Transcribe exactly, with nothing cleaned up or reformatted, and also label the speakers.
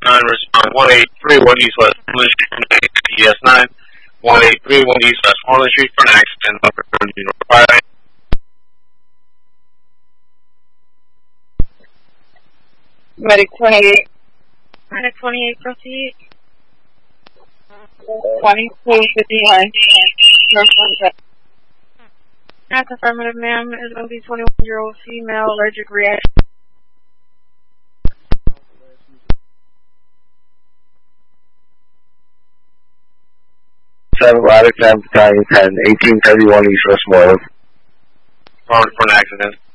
Speaker 1: nine, respond one eight three one East West Portland Street, E S nine, one eight three one East West Portland Street for an accident.
Speaker 2: Medic twenty-eight. Medic twenty-eight, proceed. twenty-two fifty-one. That's affirmative, ma'am. Is going to be twenty-one-year-old female, allergic reaction.
Speaker 3: Seven Ladder, Sam Battalion ten, eighteen thirty-one East Westmoreland.
Speaker 1: For an accident.